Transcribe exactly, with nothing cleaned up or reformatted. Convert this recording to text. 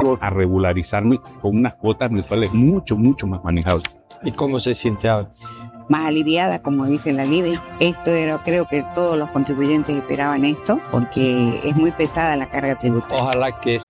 vuelvo a regularizarme con unas cuotas mensuales mucho, mucho más manejables. ¿Y cómo se siente ahora? Más aliviada, como dice el alivio. Esto era, creo que todos los contribuyentes esperaban esto, porque es muy pesada la carga tributaria. Ojalá que